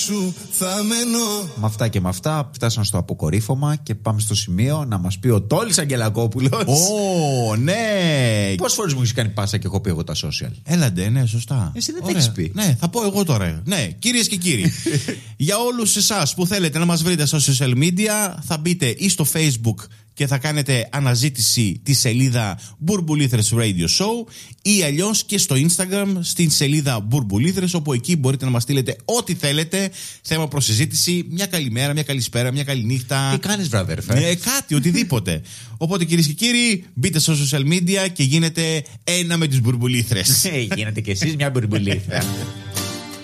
Με αυτά και με αυτά φτάσαμε στο αποκορύφωμα και πάμε στο σημείο να μας πει ο Τόλης Αγγελακόπουλος. Ω, ναι. Πόσες φορές μου έχεις κάνει πάσα και έχω πει εγώ τα social? Έλαντε, ναι, σωστά. Εσύ δεν τα έχεις πει. Ναι, θα πω εγώ τώρα. Ναι, κυρίες και κύριοι, για όλους εσάς που θέλετε να μας βρείτε στα social media, θα μπείτε ή στο Facebook και θα κάνετε αναζήτηση τη σελίδα Μπουρμπουλήθρες Radio Show ή αλλιώς και στο Instagram στην σελίδα Μπουρμπουλήθρες, όπου εκεί μπορείτε να μας στείλετε ό,τι θέλετε, θέμα προς συζήτηση, μια καλημέρα, μια καλησπέρα, μια καληνύχτα. Τι κάνεις βραδέρφε? Κάτι, οτιδήποτε. Οπότε κυρίες και κύριοι, μπείτε στα social media και γίνετε ένα με τις Μπουρμπουλήθρες. Γίνετε κι εσείς μια μπουρμπουλήθρα.